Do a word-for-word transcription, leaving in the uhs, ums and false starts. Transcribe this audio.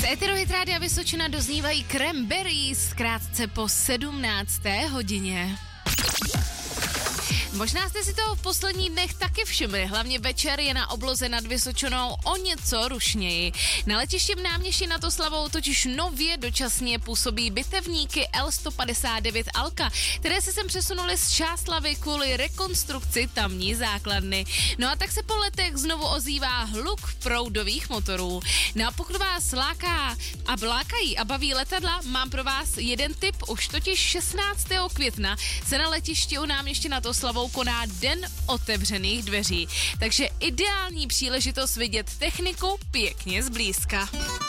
éteru Hit Rádia Vysočina doznívají Cranberries, krátce po sedmnácté hodině. Možná jste si toho v posledních dnech taky všimli, hlavně večer je na obloze nad Vysočinou o něco rušněji. Na letišti v Náměšti nad Oslavou totiž nově dočasně působí bitevníky el sto padesát devět Alka, které se sem přesunuly z Čáslavi kvůli rekonstrukci tamní základny. No a tak se po letech znovu ozývá hluk proudových motorů. No a pokud vás láká a blákají a baví letadla, mám pro vás jeden tip, už totiž šestnáctého května se na letišti u Náměšti nad Oslavou koná Den otevřených dveří. Takže ideální příležitost vidět techniku pěkně zblízka.